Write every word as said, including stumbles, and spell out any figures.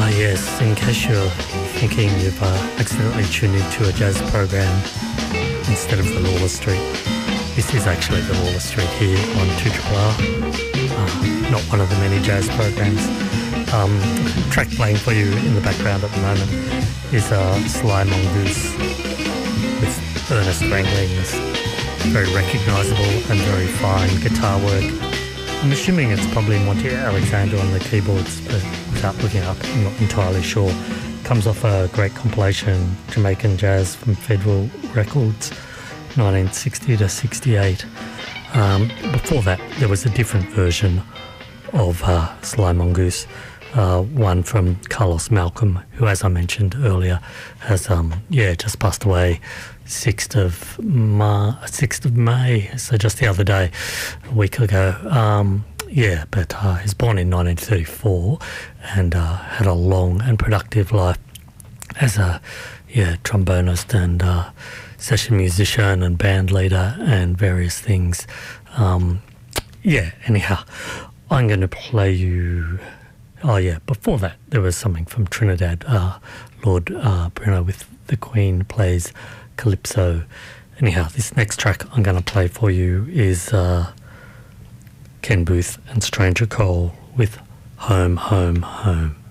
Ah yes, in case you're thinking you've uh, accidentally tuned into a jazz program instead of the Lawler Street, this is actually the Lawler Street here on two R, uh, not one of the many jazz programs. Um, track playing for you in the background at the moment is uh, Sly Mongoose with Ernest Wrangling's very recognisable and very fine guitar work. I'm assuming it's probably Monty Alexander on the keyboards, but without looking up, I'm not entirely sure. Comes off a great compilation, Jamaican Jazz from Federal Records, nineteen sixty to sixty-eight. Um, before that, there was a different version of uh, Sly Mongoose, uh, one from Carlos Malcolm, who, as I mentioned earlier, has um, yeah just passed away sixth of May, so just the other day, a week ago. Um, yeah, but uh, he was born in nineteen thirty-four and uh, had a long and productive life as a yeah trombonist and uh, session musician and band leader and various things. Um, yeah, anyhow, I'm going to play you... Oh, yeah, before that, there was something from Trinidad. Uh, Lord uh, Bruno with the Queen plays Calypso. Anyhow, this next track I'm going to play for you is uh, Ken Booth and Stranger Cole with Home, Home, Home.